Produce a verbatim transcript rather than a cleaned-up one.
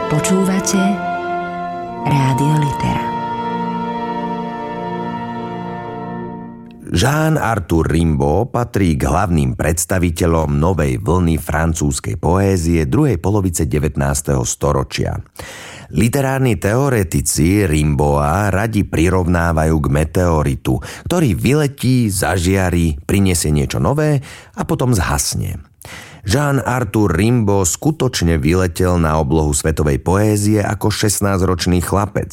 Počúvate Rádio Litera. Jean-Arthur Rimbaud patrí k hlavným predstaviteľom novej vlny francúzskej poézie druhej polovice devätnásteho storočia. Literárni teoretici Rimbaуда radi prirovnávajú k meteoritu, ktorý vyletí, zažiari, prinesie niečo nové a potom zhasne. Jean-Arthur Rimbaud skutočne vyletel na oblohu svetovej poézie ako šestnásťročný chlapec.